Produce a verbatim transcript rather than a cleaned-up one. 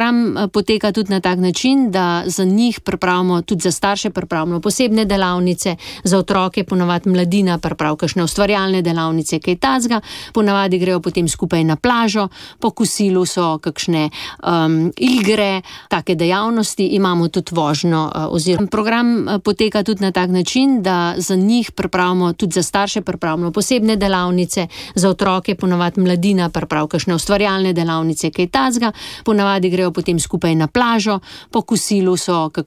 program poteka tudi na tak način, da za njih pripravimo, tudi za starše pripravimo posebne delavnice, za otroke ponavadi mladina pripravi kakšne ustvarjalne delavnice, kaj tazga, ponavadi grejo potem skupaj na plažo, po kosilu so kakšne um, igre, take dejavnosti, imamo tudi vožnjo uh, oziroma program poteka tudi na tak način, da za njih pripravimo, tudi za starše pripravimo posebne delavnice, za otroke ponavadi mladina pripravi kakšne ustvarjalne delavnice, kaj tazga, ponavadi grejo potem skupaj na plažo, po kosilu so